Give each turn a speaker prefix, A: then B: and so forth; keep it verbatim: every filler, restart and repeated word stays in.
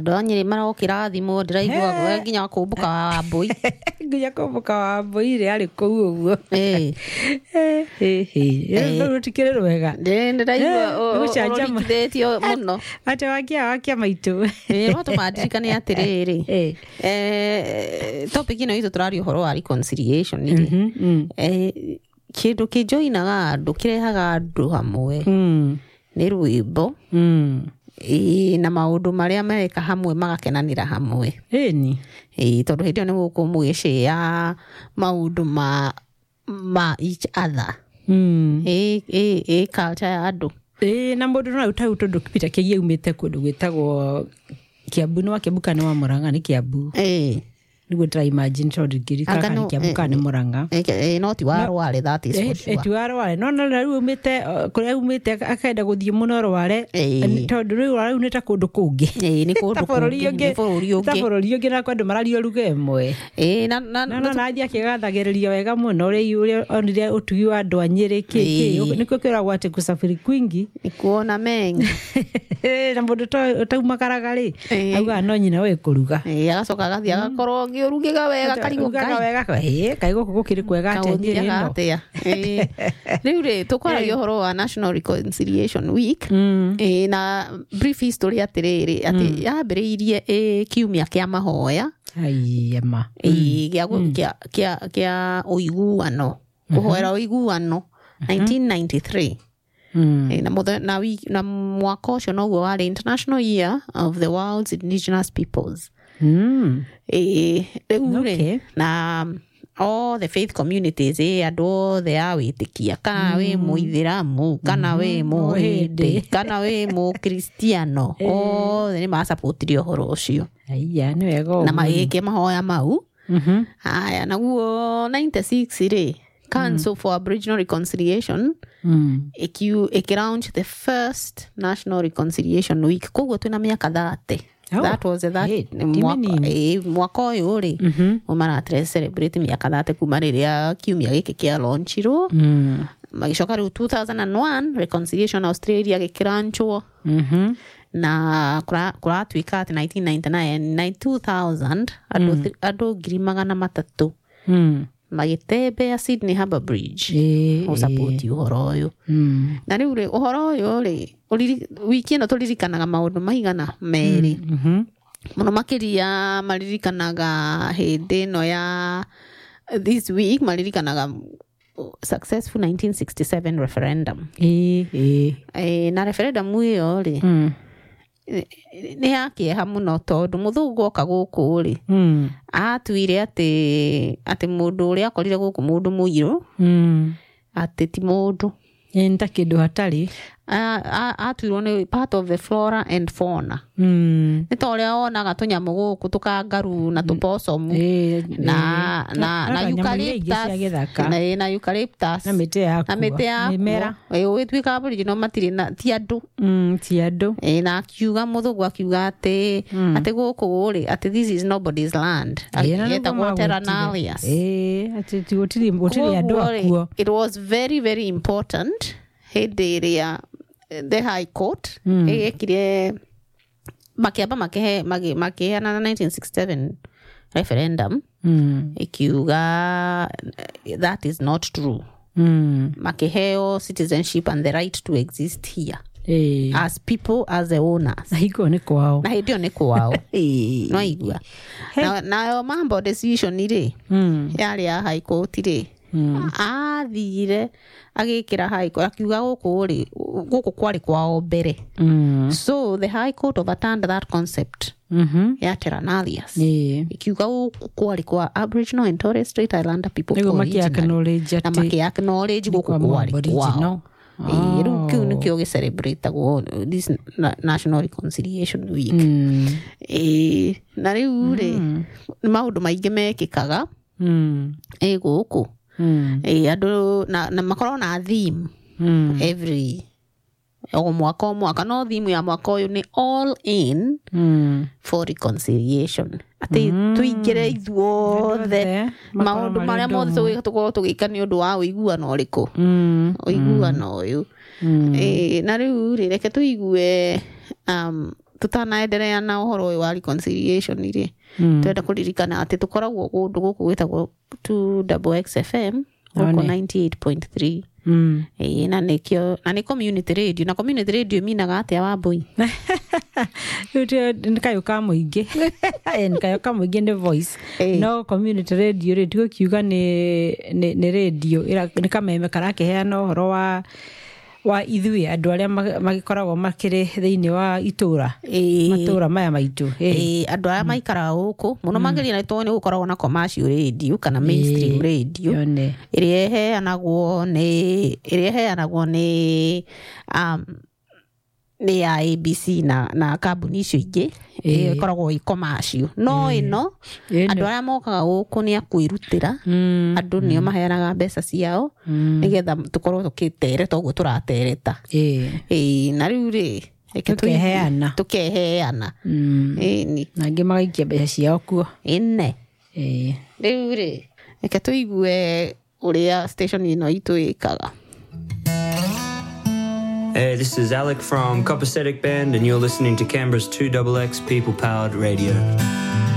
A: andå anyä mara kirathimo ndiraigua nginya kumbuka wa mbui
B: nginya kumbuka wa mbui ri ari kuu uguo eh eh eh no tikire wega
A: ndiraigua urikithetio muno
B: ate wakia wakia maitu
A: eh watu madirikane atiriri eh topic ino itu turari uhoro wa reconciliation ni eh kindu kijoinaga andu kirehaga andu hamwe ni rwimbo e na maundu maria mareka hamwe magakenanira hamwe
B: eni
A: e tondu hindi ni gukumugicea ya maundu ma ma each other
B: mm
A: e e e culture ya andu
B: e na mundu no uta utondu kipita kiye umite kundu gwitagwo Kiambu no Kiambu wa Murang'a ni Kiambu
A: eh
B: nigo try imagine tondu girika kani Kiambu kana Murang'a
A: eh no ti warware that is for sure
B: eh ti warware no no riu umite kuria umite akaenda guthie muno rware tondu riu riu nita kundu kungi
A: eh ni kundu kungi
B: ni bururi ungi bururi ungi na kwandu marario ruga emwe
A: eh na na
B: no na athia kigathagiriria wega muno riu uri onire utugi wa andu anyiri kiki niko kiragwa ati kusafiri kwingi
A: ikuona mengi
B: eh na mundu taumakaraga ri auga no nyina we kuruga
A: eh agacoka agathia agakorwo ngiurugiga wega karigoka
B: wega eh kai guku gukiri kwega ati
A: no eh riu ri tukoragia uhoro wa National Reconciliation Week eh na brief history atiriri ati yambiriirie eh kiumia kia mahoya
B: aiyema
A: eh kia kia kia uiguano kuhoera uiguano nineteen ninety-three Mm. na mother na we na mwaka ucio noguo wari International Year of the World's Indigenous Peoples
B: mm
A: eh okay. na all the faith communities eh ado the awitikia kana mm. we muithiramu kana mm. we muhindi kana we mu Kristiano oh ni ma support rio horo ucio
B: aiya ni wega
A: na maike mahoya mau
B: mhm
A: haya naguo ninety-six ri Council mm. for Aboriginal Reconciliation
B: mm.
A: ikiu ikilaunch the first National Reconciliation Week koguo twina miaka thirty oh. that was that
B: hey,
A: mwaka eh mwaka uyu ri umara celebrate miaka thirty kuma riria kiumia giki kia launchirwo
B: mm.
A: magicoka riu two thousand one Reconciliation Australia gikiranchwo
B: mhm
A: na kura kura twika at nineteen ninety-nine two thousand ado ado ngiri magana matatu
B: mm.
A: magitembea Sydney Harbour Bridge
B: eh
A: o support uhoro uyu
B: mm
A: na riu ri uhoro uyu ri wiki ino turirikanaga maundu maigana meri
B: mhm
A: muno makiria maririkanaga hindi no ya this week maririkanaga successful nineteen sixty-seven referendum
B: eh eh
A: eh na referendum iyo ri
B: mm
A: ni yakieha muno tondu muthungu oka guku ri
B: mm
A: atuire ati ati mundu uria akorire guku mundu muiru
B: mm
A: ati ti mundu
B: enda kindu hatari
A: atuirwo ni part of the flora and fauna
B: mm
A: ni to ria onaga tunyamu guku tukangaru na tuposomu na na na eucalyptus na na eucalyptus
B: na mite ya
A: na mite ya
B: mimera
A: eh witwika Aboriginal matiri na ti andu
B: mm ti andu
A: eh na kiuga muthugu akiuga ati ati guku ri ati this is nobody's land yeta Terra Nullius
B: eh ati gutiri gutiri andu akuo.
A: It was very very important hindi iria the High Court
B: mm.
A: ekire makiamba makihe makiheana na nineteen sixty-seven referendum
B: mm.
A: ikiuga that is not true
B: mm.
A: makiheo citizenship and the right to exist here
B: eh
A: as people as the owners
B: na hiko ni kwao
A: na hiyo ni kwao no igua na na mambo decision ire
B: mm.
A: yari ya High Court ire mm. athire agikira High Court akiuga guku ri guku kwari kwao mbere
B: mm.
A: so the High Court overturned that concept
B: mhm
A: ya Terra Nullius
B: yeah.
A: ikiuga guku kwari kwa Aboriginal and Torres Strait Islander people
B: nego maki acknowledge
A: na maki acknowledge guku kwari kwao
B: eh
A: ru kiu ni kio celebrate go this National Reconciliation Week
B: mm.
A: eh na riu ri maundu maingi mekikaga
B: mm.
A: eh guku
B: mm.
A: eh andu na, na makoro na theme
B: mm.
A: every o mwaka o mwaka no theme ya mwaka uyu ni all in
B: mm.
A: for reconciliation ati mm. tuingire ithuothe maundu maria mothe tugiga tukorwo tugika ni undu wa uiguano uriku
B: mm.
A: uiguano uyu
B: mm.
A: eh na riu reke tuigue um tutanaenderea na uhoro uyu wa reconciliation ri mm. twenda kuririkana ati tukoragwo gundu guku gwitagwo two X X F M guku ninety-eight point three mm. e, na nikio na ni community radio na community radio minaga atia wa boy
B: uti nikayo kama ingi eh nikayo kama ingi ne voice hey. No community radio radio kiuga ni ni, ni radio ira ni kameme karake heana uhoro wa wa ithui andu aria magikoragwo makire thiini wa itura e, matura maya maitu
A: e, andu aria maikara guku muno magiri na itoni gukoragwo na commercial radio kana mainstream e, radio iria heanagwo ni iria heanagwo ni um ni ya A B C na na kambuni icio ingi e koragwo i commercial no ino andu aria mokaga guku ni akwirutira andu nio maheanaga mbeca ciao nigetha tukorwo tukitere toguo turatereta eh eh na riu ri
B: tukeheana
A: tukeheana eh ni
B: nangi magaikia mbeca ciao kuo
A: ine
B: eh
A: riu ri eke tuigue uria station ino itu ikaga.
C: Hey, this is Alec from Copacetic Band, and you're listening to Canberra's two X X People-Powered Radio.